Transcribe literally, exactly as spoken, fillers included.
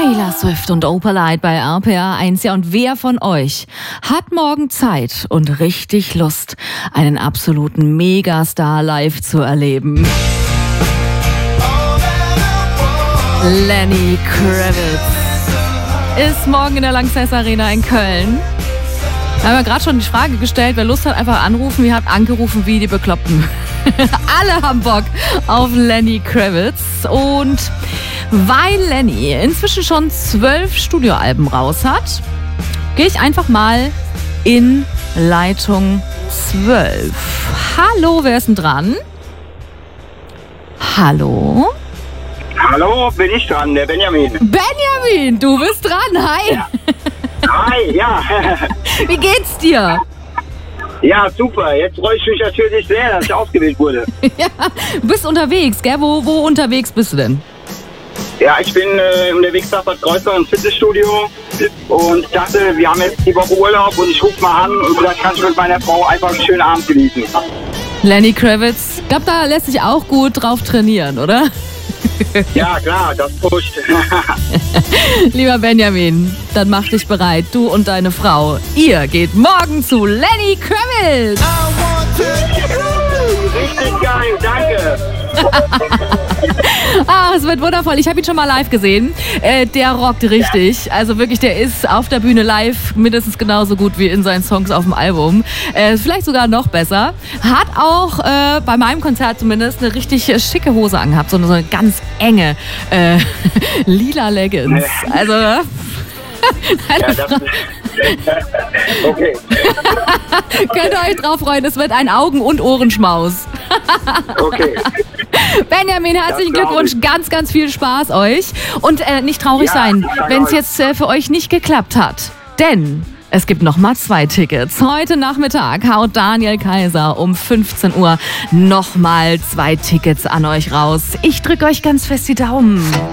Taylor Swift und Opalite bei R P R eins. Ja, und wer von euch hat morgen Zeit und richtig Lust, einen absoluten Megastar live zu erleben? Lenny Kravitz ist morgen in der Lanxess Arena in Köln. Da haben wir gerade schon die Frage gestellt, wer Lust hat, einfach anrufen. Wir haben angerufen wie die Bekloppten. Alle haben Bock auf Lenny Kravitz. Und weil Lenny inzwischen schon zwölf Studioalben raus hat, gehe ich einfach mal in Leitung zwölf. Hallo, wer ist denn dran? Hallo? Hallo, bin ich dran, der Benjamin. Benjamin, du bist dran, hi. Ja. Hi, ja. Wie geht's dir? Ja, super. Jetzt freue ich mich natürlich sehr, dass ich ausgewählt wurde. Ja, du bist unterwegs, gell? Wo, wo unterwegs bist du denn? Ja, ich bin äh, unterwegs nach Bad Kreuznach im Fitnessstudio und dachte, wir haben jetzt die Woche Urlaub und ich rufe mal an und vielleicht kann ich mit meiner Frau einfach einen schönen Abend genießen. Lenny Kravitz, ich glaube, da lässt sich auch gut drauf trainieren, oder? Ja, klar, das pusht. Lieber Benjamin, dann mach dich bereit, du und deine Frau. Ihr geht morgen zu Lenny Kravitz. Richtig geil, danke. Ah, es wird wundervoll. Ich habe ihn schon mal live gesehen. Äh, der rockt richtig. Also wirklich, der ist auf der Bühne live mindestens genauso gut wie in seinen Songs auf dem Album. Äh, vielleicht sogar noch besser. Hat auch äh, bei meinem Konzert zumindest eine richtig schicke Hose angehabt. So eine, so eine ganz enge äh, lila Leggings. Also... Ja, das okay. Könnt ihr euch drauf freuen, es wird ein Augen- und Ohrenschmaus. Okay. Benjamin, herzlichen Das glaub Glückwunsch, ich. ganz, ganz viel Spaß euch. Und äh, nicht traurig Ja, sein, danke wenn es euch. jetzt äh, für euch nicht geklappt hat. Denn es gibt nochmal zwei Tickets. Heute Nachmittag haut Daniel Kaiser um fünfzehn Uhr nochmal zwei Tickets an euch raus. Ich drücke euch ganz fest die Daumen.